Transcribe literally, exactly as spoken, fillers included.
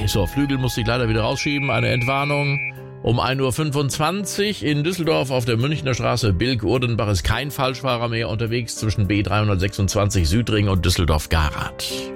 So, Flügel musste ich leider wieder rausschieben. Eine Entwarnung. Um ein Uhr fünfundzwanzig in Düsseldorf auf der Münchner Straße Bilk-Urdenbach ist kein Falschfahrer mehr unterwegs zwischen B dreihundertsechsundzwanzig Südring und Düsseldorf-Garath.